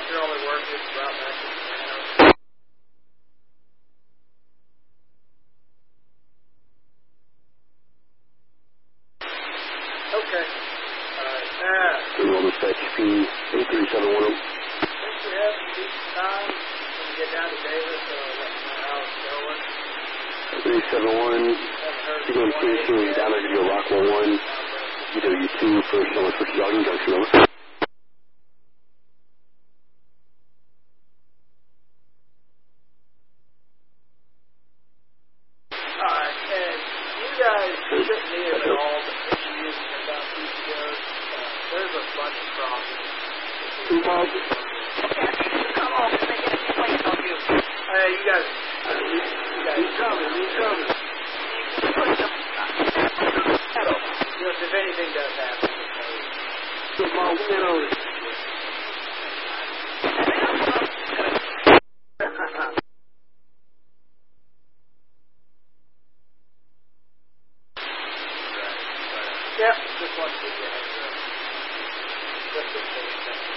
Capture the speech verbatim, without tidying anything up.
After all their work is brought back to the house. Okay. Alright, now. Roll dispatch P eight three seven one. Since we have some decent time, when we get down to Davis, uh, let me know how it's going. three seven one. You're going to see down there to go Rockwell one. U W two, first number for Jogging Junction, over. Alright, and you guys shouldn't need it at all, but if you're using about P T Os, uh, there's a bunch of problems. Two calls. Come on, we're making a complaint on you. Hey, you guys, uh, you, you guys, He's coming, he's coming. just if anything does happen, Get my win on it. Yep, just wanted to get you a heads up. Just in case.